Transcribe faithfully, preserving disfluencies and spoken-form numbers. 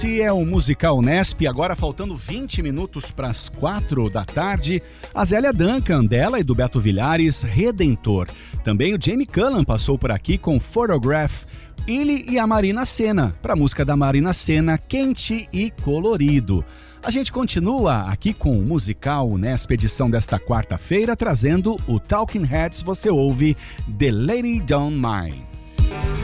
Esse é o Musical Unesp, agora faltando vinte minutos para as quatro da tarde. A Zélia Duncan, dela e do Beto Villares, Redentor. Também o Jamie Cullum passou por aqui com Photograph. Ele e a Marina Sena, para a música da Marina Sena, Quente e Colorido. A gente continua aqui com o Musical Unesp, edição desta quarta-feira, trazendo o Talking Heads. Você ouve The Lady Don't Mind.